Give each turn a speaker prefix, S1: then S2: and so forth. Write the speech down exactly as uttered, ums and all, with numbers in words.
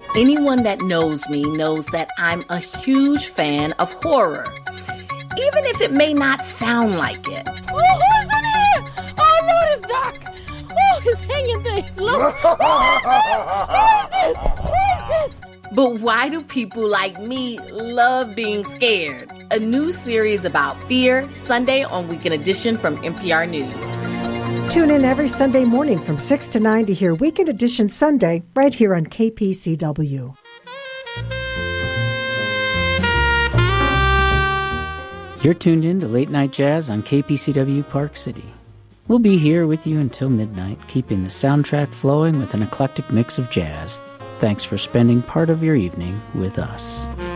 S1: Anyone that knows me knows that I'm a huge fan of horror, even if it may not sound like it.
S2: Oh, who's in here? Oh, Lord, it's dark. Oh, it's hanging things. Look. What is this? What is this?
S1: But why do people like me love being scared? A new series about fear, Sunday on Weekend Edition from N P R News.
S3: Tune in every Sunday morning from six to nine to hear Weekend Edition Sunday right here on K P C W.
S4: You're tuned in to Late Night Jazz on K P C W Park City. We'll be here with you until midnight, keeping the soundtrack flowing with an eclectic mix of jazz. Thanks for spending part of your evening with us.